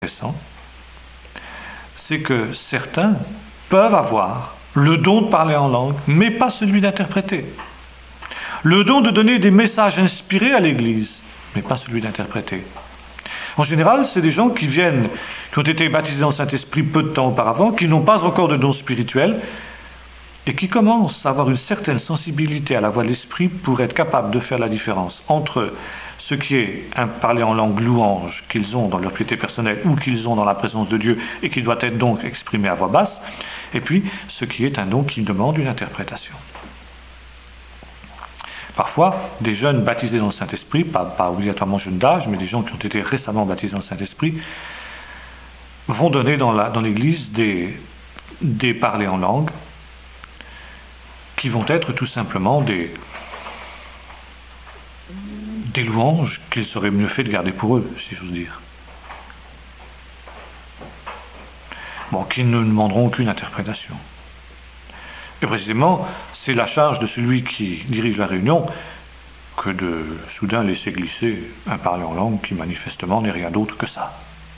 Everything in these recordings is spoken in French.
intéressant, c'est que certains peuvent avoir le don de parler en langue, mais pas celui d'interpréter. Le don de donner des messages inspirés à l'Église, mais pas celui d'interpréter. En général, c'est des gens qui ont été baptisés dans le Saint-Esprit peu de temps auparavant, qui n'ont pas encore de don spirituel, et qui commencent à avoir une certaine sensibilité à la voix de l'Esprit pour être capables de faire la différence entre ce qui est un parler en langue louange qu'ils ont dans leur piété personnelle ou qu'ils ont dans la présence de Dieu et qui doit être donc exprimé à voix basse, et puis ce qui est un don qui demande une interprétation. Parfois, des jeunes baptisés dans le Saint-Esprit, pas obligatoirement jeunes d'âge, mais des gens qui ont été récemment baptisés dans le Saint-Esprit, vont donner dans l'Église des parlers en langue qui vont être tout simplement des louanges qu'il serait mieux fait de garder pour eux, si j'ose dire. Bon, qui ne demanderont aucune interprétation. Et précisément, c'est la charge de celui qui dirige la réunion que de soudain laisser glisser un parler en langue qui manifestement n'est rien d'autre que ça.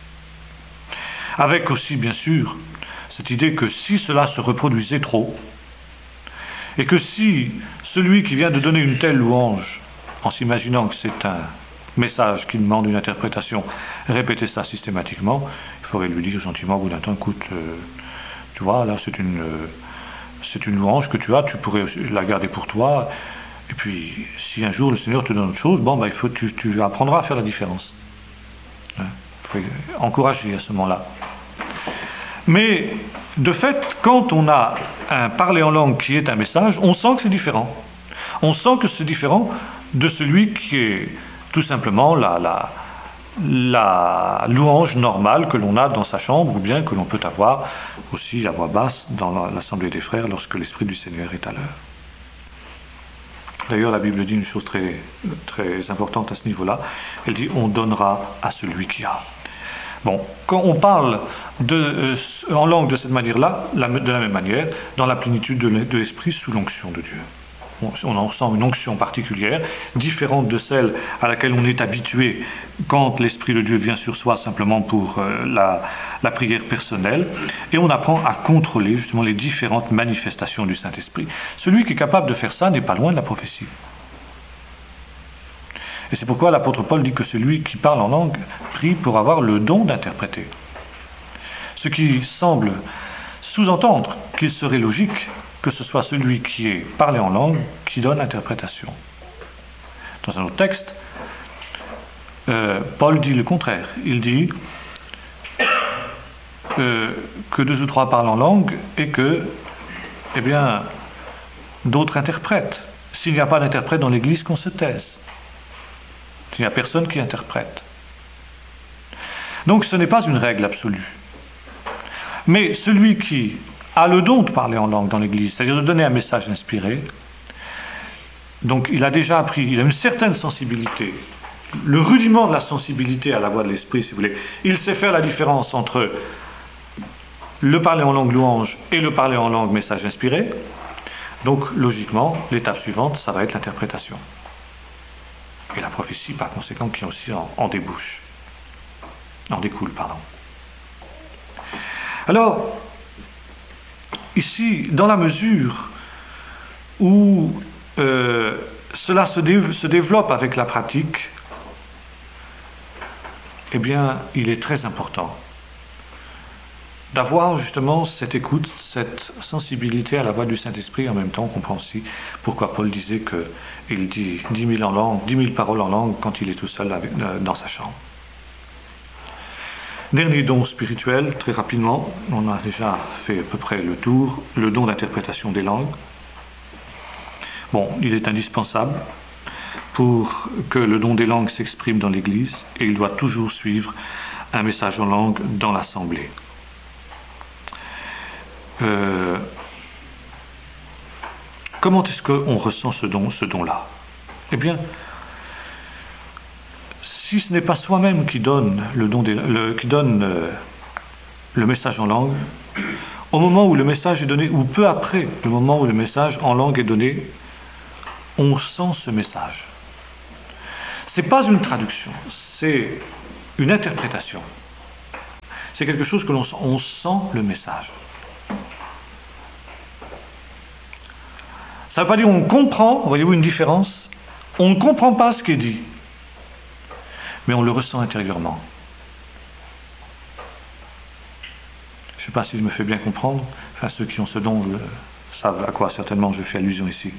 Avec aussi, bien sûr, cette idée que si cela se reproduisait trop, et que si celui qui vient de donner une telle louange, en s'imaginant que c'est un message qui demande une interprétation, répétait ça systématiquement, il faudrait lui dire gentiment au bout d'un temps, écoute, tu vois, là c'est une louange que tu as, tu pourrais la garder pour toi, et puis si un jour le Seigneur te donne autre chose, bon, tu apprendras à faire la différence. Il faut encourager à ce moment-là. Mais de fait, quand on a un parler en langue qui est un message, on sent que c'est différent. On sent que c'est différent de celui qui est tout simplement la louange normale que l'on a dans sa chambre, ou bien que l'on peut avoir aussi à voix basse dans l'Assemblée des frères lorsque l'Esprit du Seigneur est à l'heure. D'ailleurs, la Bible dit une chose très, très importante à ce niveau-là. Elle dit « on donnera à celui qui a ». Bon, quand on parle en langue de cette manière-là, de la même manière, dans la plénitude de l'Esprit sous l'onction de Dieu. On en sent une onction particulière, différente de celle à laquelle on est habitué quand l'Esprit de Dieu vient sur soi simplement pour la prière personnelle, et on apprend à contrôler justement les différentes manifestations du Saint-Esprit. Celui qui est capable de faire ça n'est pas loin de la prophétie. Et c'est pourquoi l'apôtre Paul dit que celui qui parle en langue prie pour avoir le don d'interpréter. Ce qui semble sous-entendre qu'il serait logique que ce soit celui qui est parlé en langue qui donne l'interprétation. Dans un autre texte, Paul dit le contraire. Il dit que 2 ou 3 parlent en langue et que, d'autres interprètent. S'il n'y a pas d'interprète dans l'Église, qu'on se taise. Il n'y a personne qui interprète. Donc ce n'est pas une règle absolue. Mais celui qui a le don de parler en langue dans l'Église, c'est-à-dire de donner un message inspiré, donc il a déjà appris, il a une certaine sensibilité, le rudiment de la sensibilité à la voix de l'Esprit, si vous voulez. Il sait faire la différence entre le parler en langue louange et le parler en langue message inspiré. Donc logiquement, l'étape suivante, ça va être l'interprétation. Et la prophétie, par conséquent, qui aussi en débouche. En découle, pardon. Alors, ici, dans la mesure où cela se développe avec la pratique, il est très important d'avoir justement cette écoute, cette sensibilité à la voix du Saint-Esprit. En même temps, on comprend aussi pourquoi Paul disait qu'il dit 10 000 paroles en langue quand il est tout seul dans sa chambre. Dernier don spirituel, très rapidement, on a déjà fait à peu près le tour, le don d'interprétation des langues. Bon, il est indispensable pour que le don des langues s'exprime dans l'Église, et il doit toujours suivre un message en langue dans l'Assemblée. Comment est-ce qu'on ressent ce don-là ? Si ce n'est pas soi-même qui donne le message en langue, au moment où le message est donné, ou peu après le moment où le message en langue est donné, on sent ce message. Ce n'est pas une traduction, c'est une interprétation. c'est quelque chose que on sent le message. Ça ne veut pas dire on comprend, voyez-vous une différence? On ne comprend pas ce qui est dit, mais on le ressent intérieurement. Je ne sais pas si je me fais bien comprendre, enfin ceux qui ont ce don savent à quoi certainement je fais allusion ici.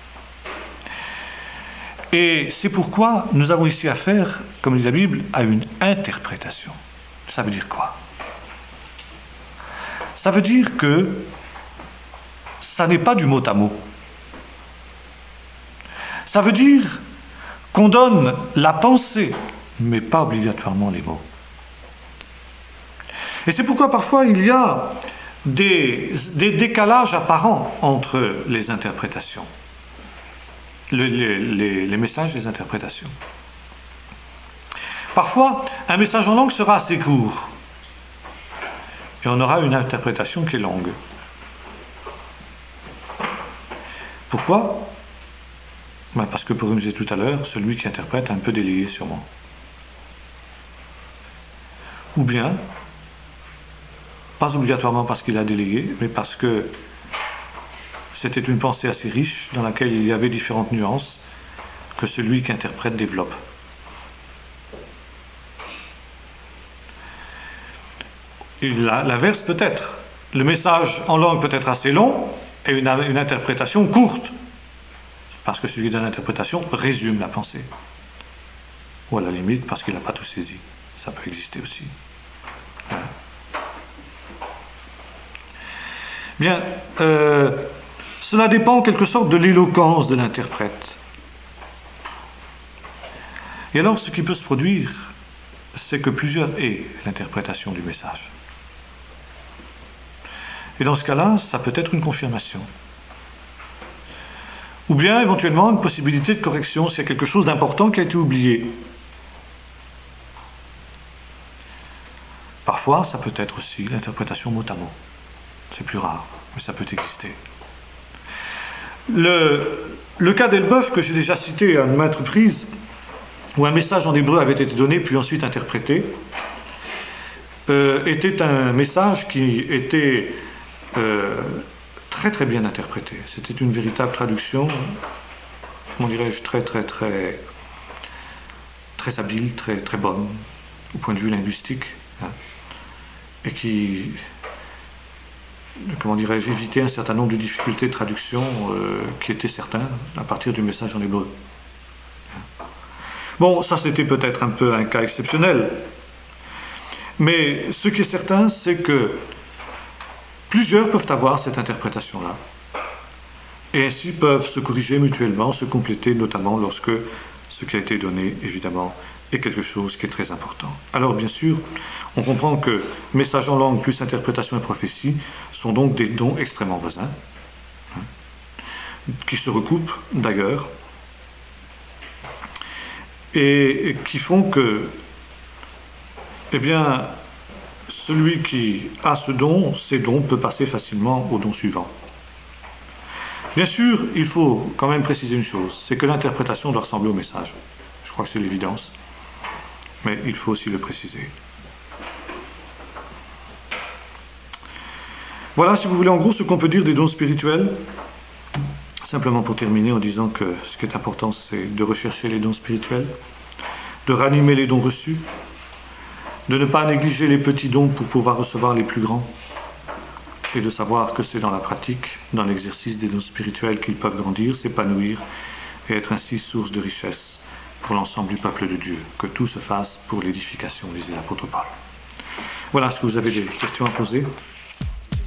Et c'est pourquoi nous avons ici affaire, comme dit la Bible, à une interprétation. Ça veut dire quoi? Ça veut dire que ça n'est pas du mot à mot. Ça veut dire qu'on donne la pensée, mais pas obligatoirement les mots. Et c'est pourquoi parfois il y a des décalages apparents entre les interprétations, les messages et les interprétations. Parfois, un message en langue sera assez court, et on aura une interprétation qui est longue. Pourquoi? Parce que, pour nous tout à l'heure, celui qui interprète a un peu délayé sûrement. Ou bien, pas obligatoirement parce qu'il a délayé, mais parce que c'était une pensée assez riche dans laquelle il y avait différentes nuances que celui qui interprète développe. Et l'inverse peut-être. Le message en langue peut être assez long et une interprétation courte. Parce que celui qui donne l'interprétation résume la pensée. Ou à la limite, parce qu'il n'a pas tout saisi. Ça peut exister aussi. Voilà. Bien, cela dépend en quelque sorte de l'éloquence de l'interprète. Et alors, ce qui peut se produire, c'est que plusieurs aient l'interprétation du message. Et dans ce cas-là, ça peut être une confirmation. Ou bien, éventuellement, une possibilité de correction s'il y a quelque chose d'important qui a été oublié. Parfois, ça peut être aussi l'interprétation mot à mot. C'est plus rare, mais ça peut exister. Le cas d'Elbeuf, que j'ai déjà cité à maintes reprises, où un message en hébreu avait été donné, puis ensuite interprété, était un message qui était très très bien interprété. C'était une véritable traduction, comment dirais-je, très habile, très bonne, au point de vue linguistique, hein, et qui, comment dirais-je, évitait un certain nombre de difficultés de traduction qui étaient certains à partir du message en hébreu. Bon, ça c'était peut-être un peu un cas exceptionnel, mais ce qui est certain, c'est que plusieurs peuvent avoir cette interprétation-là, et ainsi peuvent se corriger mutuellement, se compléter, notamment lorsque ce qui a été donné, évidemment, est quelque chose qui est très important. Alors, bien sûr, on comprend que message en langue plus interprétation et prophétie sont donc des dons extrêmement voisins, hein, qui se recoupent d'ailleurs, et qui font que, eh bien, celui qui a ce don, ces dons, peut passer facilement au don suivant. Bien sûr, il faut quand même préciser une chose, c'est que l'interprétation doit ressembler au message. Je crois que c'est l'évidence, mais il faut aussi le préciser. Voilà, si vous voulez, en gros, ce qu'on peut dire des dons spirituels. Simplement pour terminer en disant que ce qui est important, c'est de rechercher les dons spirituels, de ranimer les dons reçus, de ne pas négliger les petits dons pour pouvoir recevoir les plus grands, et de savoir que c'est dans la pratique, dans l'exercice des dons spirituels qu'ils peuvent grandir, s'épanouir et être ainsi source de richesse pour l'ensemble du peuple de Dieu. Que tout se fasse pour l'édification, disait l'apôtre Paul. Voilà, est-ce que vous avez des questions à poser ?